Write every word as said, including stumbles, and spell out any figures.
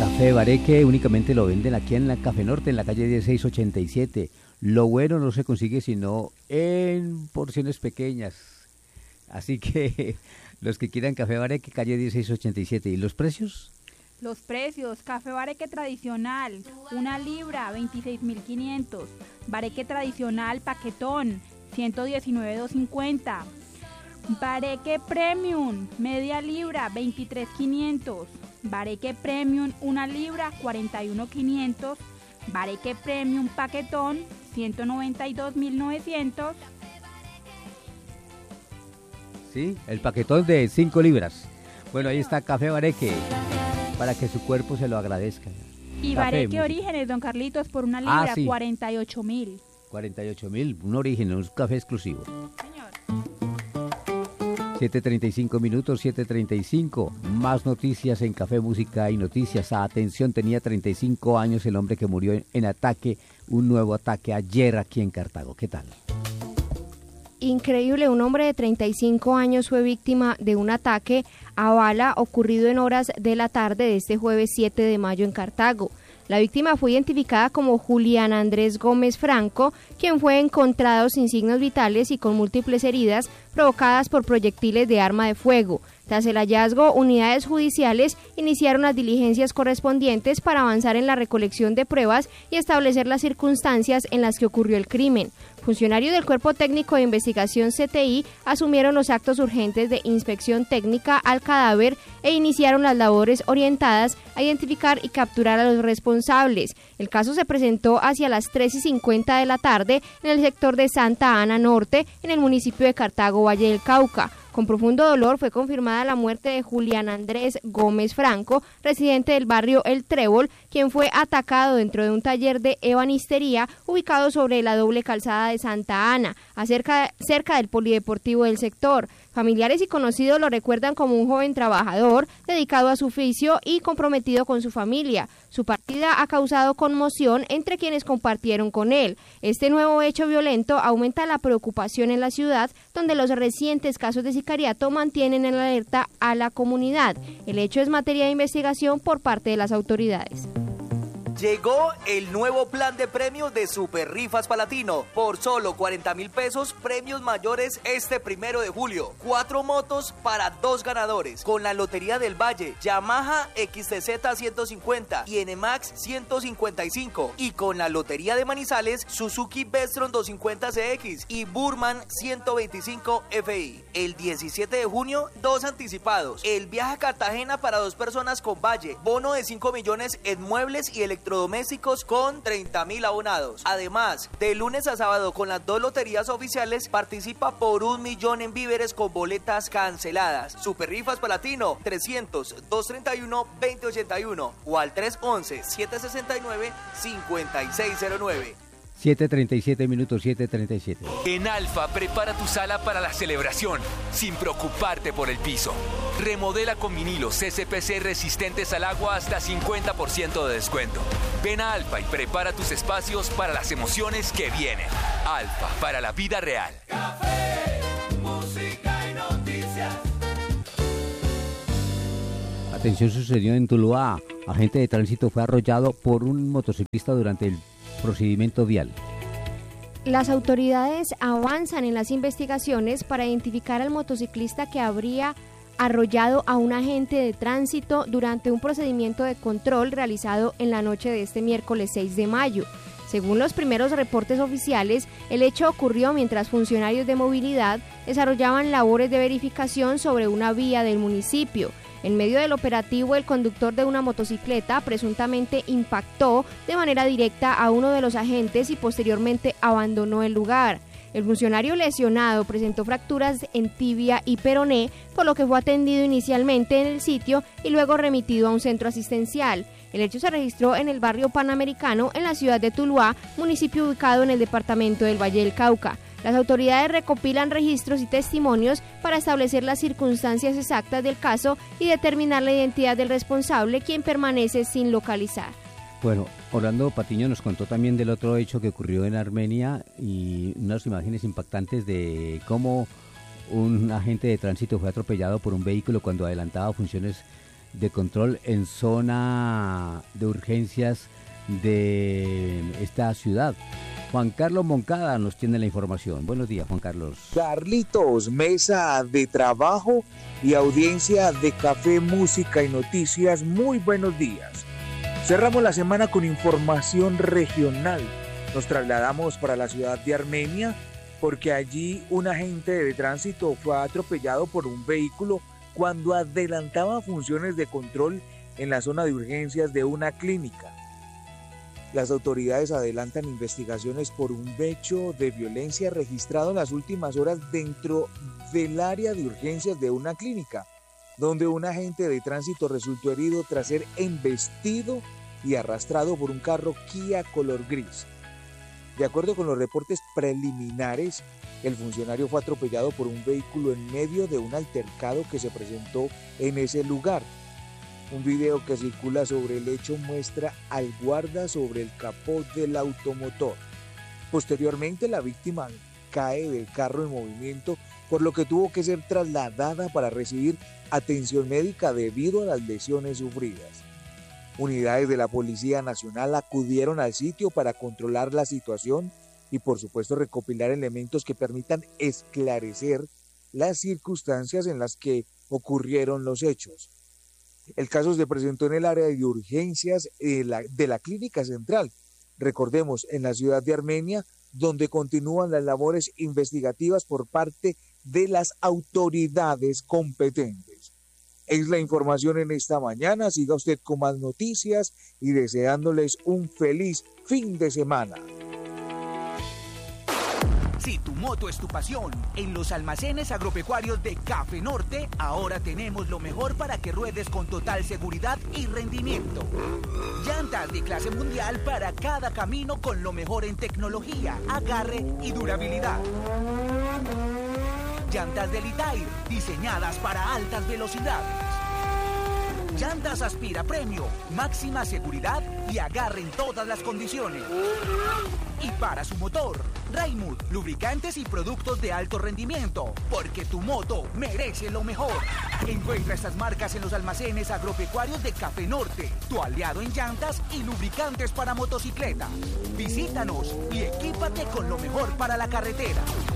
Café Bareque únicamente lo venden aquí en la Café Norte, en la calle dieciséis ochenta y siete. Lo bueno no se consigue sino en porciones pequeñas. Así que los que quieran Café Bareque, calle dieciséis ochenta y siete. ¿Y los precios? Los precios: Café Bareque tradicional, una libra, veintiséis mil quinientos. Bareque tradicional paquetón, ciento diecinueve mil doscientos cincuenta. Bareque Premium, media libra, veintitrés mil quinientos. Bareque Premium, una libra, cuarenta y uno mil quinientos. Bareque Premium paquetón, ciento noventa y dos mil novecientos. Sí, el paquetón de cinco libras. Bueno, ahí está Café Bareque, para que su cuerpo se lo agradezca. Y Café, Bareque música. Orígenes, don Carlitos, por una libra, Ah, sí. cuarenta y ocho mil. cuarenta y ocho mil, un origen, un café exclusivo. Señor. siete treinta y cinco minutos, siete treinta y cinco. Más noticias en Café Música y Noticias. Atención, tenía treinta y cinco años el hombre que murió en, en ataque, un nuevo ataque ayer aquí en Cartago. ¿Qué tal? Increíble, un hombre de treinta y cinco años fue víctima de un ataque a bala ocurrido en horas de la tarde de este jueves siete de mayo en Cartago. La víctima fue identificada como Julián Andrés Gómez Franco, quien fue encontrado sin signos vitales y con múltiples heridas provocadas por proyectiles de arma de fuego. Tras el hallazgo, unidades judiciales iniciaron las diligencias correspondientes para avanzar en la recolección de pruebas y establecer las circunstancias en las que ocurrió el crimen. Funcionarios del Cuerpo Técnico de Investigación C T I asumieron los actos urgentes de inspección técnica al cadáver e iniciaron las labores orientadas a identificar y capturar a los responsables. El caso se presentó hacia las tres y cincuenta de la tarde en el sector de Santa Ana Norte, en el municipio de Cartago, Valle del Cauca. Con profundo dolor fue confirmada la muerte de Julián Andrés Gómez Franco, residente del barrio El Trébol, quien fue atacado dentro de un taller de ebanistería ubicado sobre la doble calzada de Santa Ana, acerca, cerca del polideportivo del sector. Familiares y conocidos lo recuerdan como un joven trabajador, dedicado a su oficio y comprometido con su familia. Su partida ha causado conmoción entre quienes compartieron con él. Este nuevo hecho violento aumenta la preocupación en la ciudad, donde los recientes casos de sicariato mantienen en alerta a la comunidad. El hecho es materia de investigación por parte de las autoridades. Llegó el nuevo plan de premios de Super Rifas Palatino. Por solo cuarenta mil pesos, premios mayores este primero de julio. Cuatro motos para dos ganadores. Con la Lotería del Valle, Yamaha X T Z ciento cincuenta y N Max ciento cincuenta y cinco. Y con la Lotería de Manizales, Suzuki Vestron doscientos cincuenta C X y Burman ciento veinticinco F I. El diecisiete de junio, dos anticipados. El viaje a Cartagena para dos personas con Valle. Bono de cinco millones en muebles y electrodomésticos con treinta mil abonados. Además, de lunes a sábado con las dos loterías oficiales participa por un millón en víveres con boletas canceladas. Super Rifas Palatino, trescientos, doscientos treinta y uno, veinte ochenta y uno o al trescientos once, setecientos sesenta y nueve, cincuenta y seis cero nueve. siete treinta y siete minutos, siete treinta y siete. En Alfa, prepara tu sala para la celebración, sin preocuparte por el piso. Remodela con vinilos C P C resistentes al agua hasta cincuenta por ciento de descuento. Ven a Alfa y prepara tus espacios para las emociones que vienen. Alfa, para la vida real. Café, música y noticias. Atención, sucedió en Tuluá. Agente de tránsito fue arrollado por un motociclista durante el procedimiento vial. Las autoridades avanzan en las investigaciones para identificar al motociclista que habría arrollado a un agente de tránsito durante un procedimiento de control realizado en la noche de este miércoles seis de mayo. Según los primeros reportes oficiales, el hecho ocurrió mientras funcionarios de movilidad desarrollaban labores de verificación sobre una vía del municipio. En medio del operativo, el conductor de una motocicleta presuntamente impactó de manera directa a uno de los agentes y posteriormente abandonó el lugar. El funcionario lesionado presentó fracturas en tibia y peroné, por lo que fue atendido inicialmente en el sitio y luego remitido a un centro asistencial. El hecho se registró en el barrio Panamericano, en la ciudad de Tuluá, municipio ubicado en el departamento del Valle del Cauca. Las autoridades recopilan registros y testimonios para establecer las circunstancias exactas del caso y determinar la identidad del responsable, quien permanece sin localizar. Bueno, Orlando Patiño nos contó también del otro hecho que ocurrió en Armenia y unas imágenes impactantes de cómo un agente de tránsito fue atropellado por un vehículo cuando adelantaba funciones de control en zona de urgencias de esta ciudad. Juan Carlos Moncada nos tiene la información. Buenos días, Juan Carlos. Carlitos, mesa de trabajo y audiencia de Café, Música y Noticias. Muy buenos días. Cerramos la semana con información regional. Nos trasladamos para la ciudad de Armenia porque allí un agente de tránsito fue atropellado por un vehículo cuando adelantaba funciones de control en la zona de urgencias de una clínica. Las autoridades adelantan investigaciones por un hecho de violencia registrado en las últimas horas dentro del área de urgencias de una clínica, donde un agente de tránsito resultó herido tras ser embestido y arrastrado por un carro Kia color gris. De acuerdo con los reportes preliminares, el funcionario fue atropellado por un vehículo en medio de un altercado que se presentó en ese lugar. Un video que circula sobre el hecho muestra al guarda sobre el capó del automotor. Posteriormente, la víctima cae del carro en movimiento, por lo que tuvo que ser trasladada para recibir atención médica debido a las lesiones sufridas. Unidades de la Policía Nacional acudieron al sitio para controlar la situación y, por supuesto, recopilar elementos que permitan esclarecer las circunstancias en las que ocurrieron los hechos. El caso se presentó en el área de urgencias de la, de la Clínica Central, recordemos, en la ciudad de Armenia, donde continúan las labores investigativas por parte de las autoridades competentes. Es la información en esta mañana. Siga usted con más noticias y deseándoles un feliz fin de semana. Si tu moto es tu pasión, en los almacenes agropecuarios de Café Norte, ahora tenemos lo mejor para que ruedes con total seguridad y rendimiento. Llantas de clase mundial para cada camino con lo mejor en tecnología, agarre y durabilidad. Llantas de Litair, diseñadas para altas velocidades. Llantas Aspira Premio, máxima seguridad y agarre en todas las condiciones. Y para su motor, Raimund, lubricantes y productos de alto rendimiento, porque tu moto merece lo mejor. Encuentra estas marcas en los almacenes agropecuarios de Café Norte, tu aliado en llantas y lubricantes para motocicleta. Visítanos y equípate con lo mejor para la carretera.